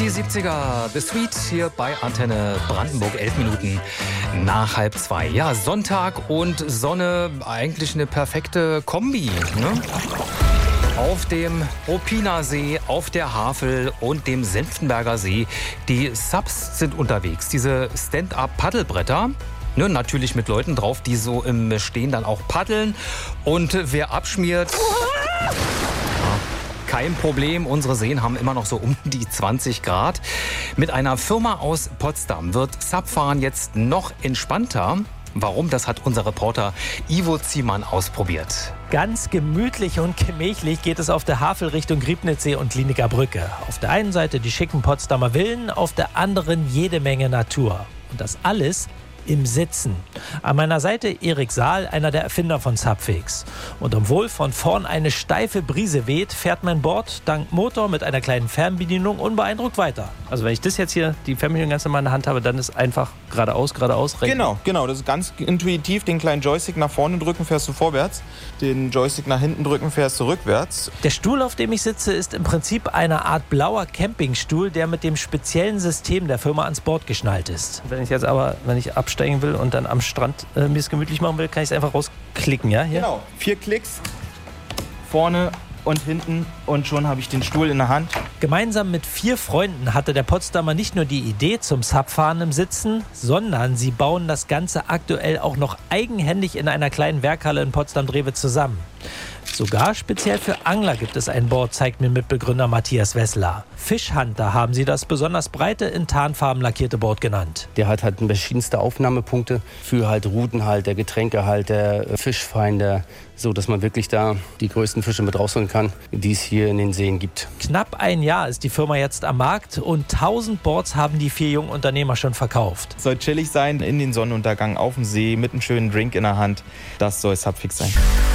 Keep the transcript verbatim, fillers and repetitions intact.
Die siebziger, The Sweet hier bei Antenne Brandenburg, elf Minuten nach halb zwei. Ja, Sonntag und Sonne, eigentlich eine perfekte Kombi, ne? Auf dem Ruppiner See, auf der Havel und dem Senftenberger See. Die Subs sind unterwegs, diese Stand-up-Paddelbretter. Ne, natürlich mit Leuten drauf, die so im Stehen dann auch paddeln. Und wer abschmiert... Kein Problem, unsere Seen haben immer noch so um die zwanzig Grad. Mit einer Firma aus Potsdam wird Subfahren jetzt noch entspannter. Warum? Das hat unser Reporter Ivo Ziemann ausprobiert. Ganz gemütlich und gemächlich geht es auf der Havel Richtung Griebnitzsee und Kliniker Brücke. Auf der einen Seite die schicken Potsdamer Villen, auf der anderen jede Menge Natur. Und das alles im Sitzen. An meiner Seite Erik Saal, einer der Erfinder von Subfix. Und obwohl von vorn eine steife Brise weht, fährt mein Board dank Motor mit einer kleinen Fernbedienung unbeeindruckt weiter. Also wenn ich das jetzt hier, die Fernbedienung ganz normal in der Hand habe, dann ist einfach geradeaus, geradeaus, rechts. Genau, genau. Das ist ganz intuitiv. Den kleinen Joystick nach vorne drücken, fährst du vorwärts. Den Joystick nach hinten drücken, fährst du rückwärts. Der Stuhl, auf dem ich sitze, ist im Prinzip eine Art blauer Campingstuhl, der mit dem speziellen System der Firma ans Board geschnallt ist. Wenn ich jetzt aber, wenn ich absteigen will und dann am Strand äh, mir es gemütlich machen will, kann ich es einfach rausklicken, ja? Hier? Genau. Vier Klicks vorne und hinten und schon habe ich den Stuhl in der Hand. Gemeinsam mit vier Freunden hatte der Potsdamer nicht nur die Idee zum Subfahren im Sitzen, sondern sie bauen das Ganze aktuell auch noch eigenhändig in einer kleinen Werkhalle in Potsdam-Drewe zusammen. Sogar speziell für Angler gibt es ein Board, zeigt mir Mitbegründer Matthias Wessler. Fischhunter haben sie das besonders breite, in Tarnfarben lackierte Board genannt. Der hat halt verschiedenste Aufnahmepunkte für halt Rutenhalter, Getränkehalter, Fischfinder, so dass man wirklich da die größten Fische mit rausholen kann, die es hier in den Seen gibt. Knapp ein Jahr ist die Firma jetzt am Markt und tausend Boards haben die vier jungen Unternehmer schon verkauft. Soll chillig sein in den Sonnenuntergang auf dem See mit einem schönen Drink in der Hand. Das soll Subfix sein.